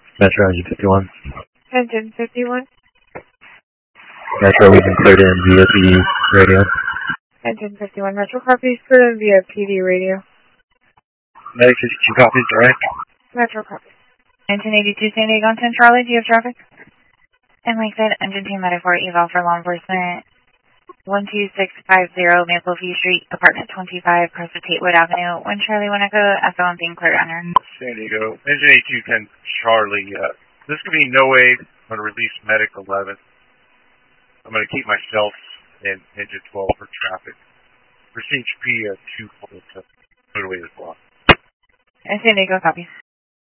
Metro Engine 51. Engine 51. Metro, we've been cleared in via PD radio. Engine 51, Metro copies, cleared in via PD radio. Medic 52 copies, direct. Metro copies. Engine 82, San Diego, 10 Charlie, do you have traffic? And like I said, Engine 2, Medic 4, eval for law enforcement. 12650 Maple View Street, apartment 25, across the Tatewood Avenue. 1 Charlie, 1 Echo, SO1 being clear under. San Diego, Engine 82, 10 Charlie. This could be no way. I'm going to release Medic 11. I'm going to keep myself in Engine 12 for traffic. For CHP 2, put away as well. And San Diego, copy.